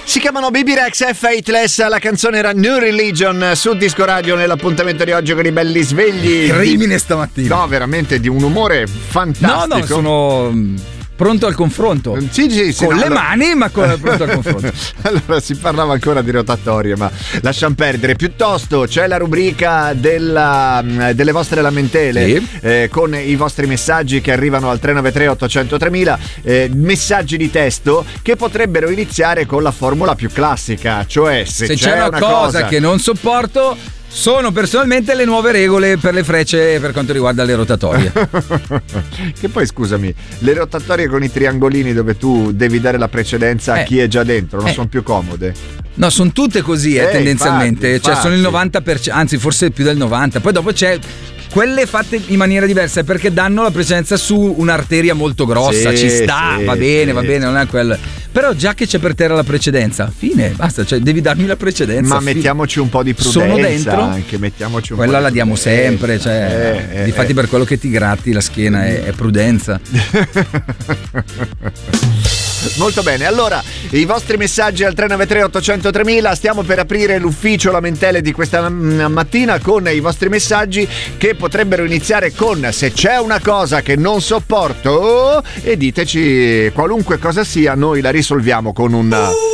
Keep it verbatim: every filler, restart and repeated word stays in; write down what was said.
Si chiamano Baby Rex e Faithless, la canzone era New Religion su Disco Radio nell'appuntamento di oggi con i belli svegli. Crimine stamattina. No, veramente di un umore fantastico. No, no, sono pronto al confronto. Sì, sì, sì, con no, le allora... mani, ma con... pronto al confronto. Allora si parlava ancora di rotatorie, ma lasciamo perdere. Piuttosto c'è la rubrica della, delle vostre lamentele, sì. eh, con i vostri messaggi che arrivano al tre nove tre otto zero zero tremila, eh, messaggi di testo che potrebbero iniziare con la formula più classica, cioè se, se c'è, c'è una, una cosa, cosa che non sopporto sono personalmente le nuove regole per le frecce per quanto riguarda le rotatorie. Che poi scusami, le rotatorie con i triangolini dove tu devi dare la precedenza eh. a chi è già dentro non eh. sono più comode? No, sono tutte così eh, eh, tendenzialmente, infatti, cioè infatti. sono il novanta per cento, anzi forse più del novanta. Poi dopo c'è quelle fatte in maniera diversa perché danno la precedenza su un'arteria molto grossa, sì, ci sta, sì, va bene, sì. va bene, non è quello. Però già che c'è per terra la precedenza, fine, basta, cioè devi darmi la precedenza. Ma fine. Mettiamoci un po' di prudenza. Sono dentro, anche mettiamoci un quella po' la di diamo sempre, cioè eh, difatti eh, per quello che ti gratti la schiena è, è prudenza. Molto bene, allora i vostri messaggi al tre nove tre otto zero zero tremila. Stiamo per aprire l'ufficio lamentele di questa mattina con i vostri messaggi che potrebbero iniziare con se c'è una cosa che non sopporto, e diteci qualunque cosa sia, noi la risolviamo con un